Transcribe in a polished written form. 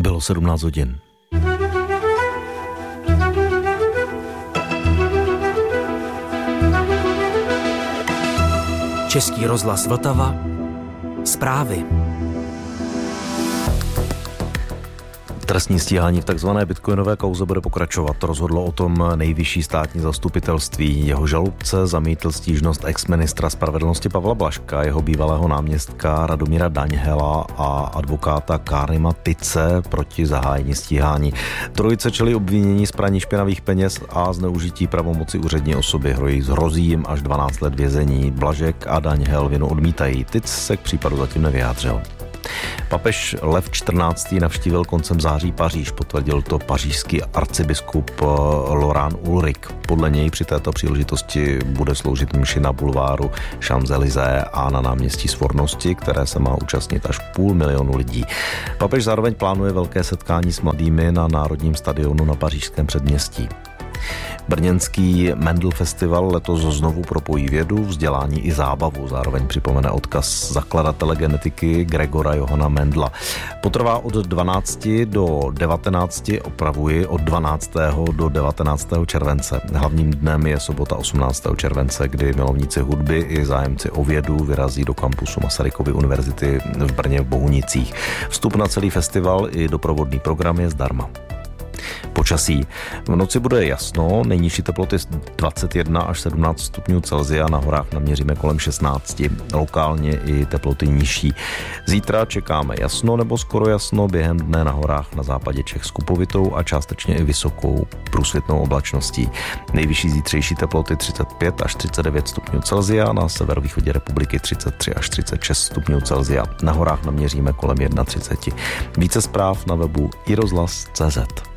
Bylo 17 hodin. Český rozhlas Vltava. Zprávy. Trestní stíhání v takzvané bitcoinové kauze bude pokračovat. Rozhodlo o tom nejvyšší státní zastupitelství. Jeho žalobce zamítl stížnost exministra spravedlnosti Pavla Blažka, jeho bývalého náměstka Radomíra Daňhela a advokáta Karima Tice proti zahájení stíhání. Trojice čelí obvinění z praní špinavých peněz a zneužití pravomoci úřední osoby. Hrozí jim až 12 let vězení. Blažek a Daňhel vinu odmítají. Tic se k případu zatím nevyjádřil. Papež Lev XIV. Navštívil koncem září Paříž, potvrdil to pařížský arcibiskup Laurent Ulrich. Podle něj při této příležitosti bude sloužit mši na bulváru Champs-Élysées a na náměstí Svornosti, které se má účastnit až 500 000 lidí. Papež zároveň plánuje velké setkání s mladými na Národním stadionu na pařížském předměstí. Brněnský Mendel Festival letos znovu propojí vědu, vzdělání i zábavu. Zároveň připomene odkaz zakladatele genetiky Gregora Johana Mendla. Potrvá od 12 do 19, od 12. do 19. července. Hlavním dnem je sobota 18. července, kdy milovníci hudby i zájemci o vědu vyrazí do kampusu Masarykovy univerzity v Brně v Bohunicích. Vstup na celý festival i doprovodný program je zdarma. Počasí. V noci bude jasno, nejnižší teploty 21 až 17 stupňů Celsia, na horách naměříme kolem 16, lokálně i teploty nižší. Zítra čekáme jasno nebo skoro jasno, během dne na horách na západě Čech s kupovitou a částečně i vysokou průsvitnou oblačností. Nejvyšší zítřejší teploty 35 až 39 stupňů Celsia, na severovýchodě republiky 33 až 36 stupňů Celsia. Na horách naměříme kolem 31. Více zpráv na webu iRozhlas.cz.